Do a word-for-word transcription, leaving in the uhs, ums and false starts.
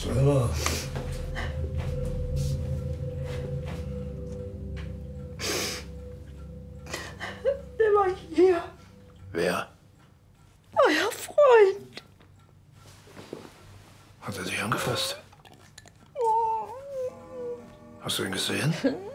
Selber. Der war hier. Wer? Euer Freund. Hat er dich angefasst? Hast du ihn gesehen?